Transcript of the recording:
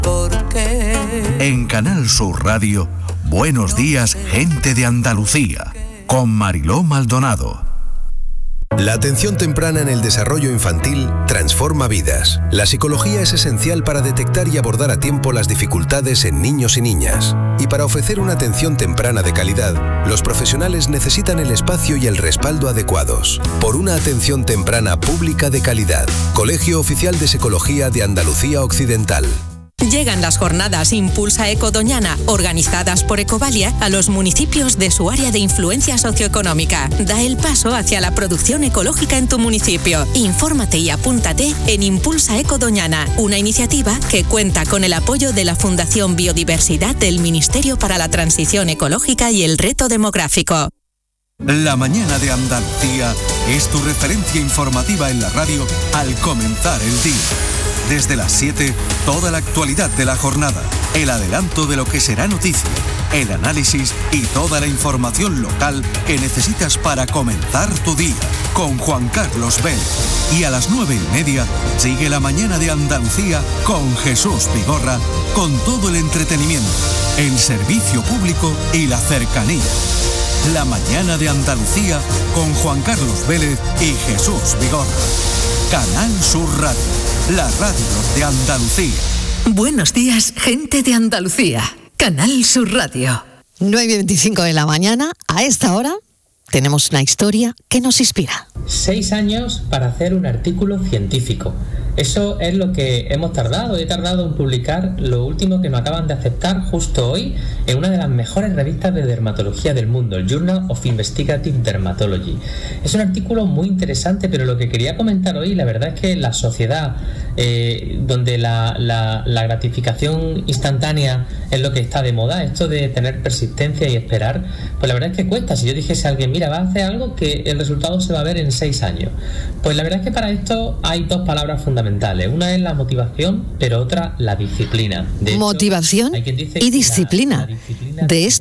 ¿Por qué? En Canal Sur Radio, Buenos Días, Gente de Andalucía, con Mariló Maldonado. La atención temprana en el desarrollo infantil transforma vidas. La psicología es esencial para detectar y abordar a tiempo las dificultades en niños y niñas. Y para ofrecer una atención temprana de calidad, los profesionales necesitan el espacio y el respaldo adecuados. Por una atención temprana pública de calidad. Colegio Oficial de Psicología de Andalucía Occidental. Llegan las jornadas Impulsa Eco Doñana, organizadas por Ecovalia, a los municipios de su área de influencia socioeconómica. Da el paso hacia la producción ecológica en tu municipio. Infórmate y apúntate en Impulsa Eco Doñana, una iniciativa que cuenta con el apoyo de la Fundación Biodiversidad del Ministerio para la Transición Ecológica y el Reto Demográfico. La mañana de Andalucía es tu referencia informativa en la radio al comenzar el día. Desde las 7, toda la actualidad de la jornada, el adelanto de lo que será noticia, el análisis y toda la información local que necesitas para comenzar tu día, con Juan Carlos Vélez. Y a las 9:30 sigue la mañana de Andalucía con Jesús Vigorra, con todo el entretenimiento, el servicio público y la cercanía. La mañana de Andalucía con Juan Carlos Vélez y Jesús Vigorra. Canal Sur Radio, la radio de Andalucía. Buenos días, gente de Andalucía. Canal Sur Radio. 9:25 de la mañana. A esta hora tenemos una historia que nos inspira. 6 años para hacer un artículo científico. Eso es lo que hemos tardado. He tardado en publicar lo último que me acaban de aceptar justo hoy en una de las mejores revistas de dermatología del mundo, el Journal of Investigative Dermatology. Es un artículo muy interesante, pero lo que quería comentar hoy, la verdad es que la sociedad donde la gratificación instantánea es lo que está de moda, esto de tener persistencia y esperar, pues la verdad es que cuesta. Si yo dijese a alguien, mira, va a hacer algo que el resultado se va a ver en 6 años, pues la verdad es que para esto hay 2 palabras fundamentales. Una es la motivación, pero otra la disciplina. De hecho, motivación y disciplina. De esto